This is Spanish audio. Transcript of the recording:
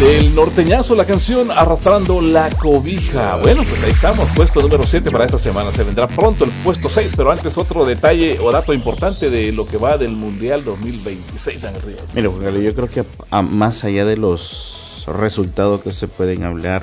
Del norteñazo, la canción Arrastrando la Cobija. Bueno, pues ahí estamos, puesto número 7 para esta semana. Se vendrá pronto el puesto 6, pero antes otro detalle o dato importante de lo que va del Mundial 2026, Ángel Rivas. Mira, Juan Carlos, yo creo que más allá de los resultados que se pueden hablar,